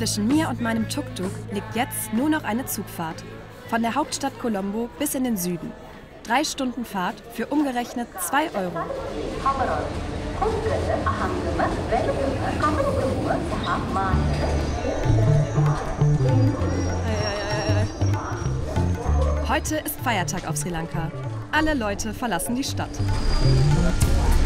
Zwischen mir und meinem Tuk-Tuk liegt jetzt nur noch eine Zugfahrt. Von der Hauptstadt Colombo bis in den Süden. 3 Stunden Fahrt für umgerechnet 2 Euro. Heute ist Feiertag auf Sri Lanka. Alle Leute verlassen die Stadt.